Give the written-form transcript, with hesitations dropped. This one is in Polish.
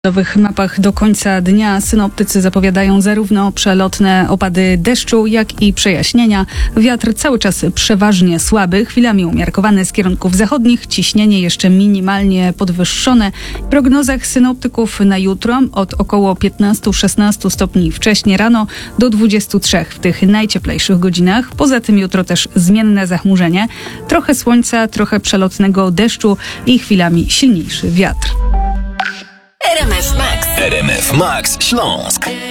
W mapach do końca dnia synoptycy zapowiadają zarówno przelotne opady deszczu, jak i przejaśnienia. Wiatr cały czas przeważnie słaby, chwilami umiarkowany z kierunków zachodnich, ciśnienie jeszcze minimalnie podwyższone. W prognozach synoptyków na jutro od około 15-16 stopni wcześnie rano do 23 w tych najcieplejszych godzinach. Poza tym jutro też zmienne zachmurzenie, trochę słońca, trochę przelotnego deszczu i chwilami silniejszy wiatr. RMF Max. RMF Max Śląsk.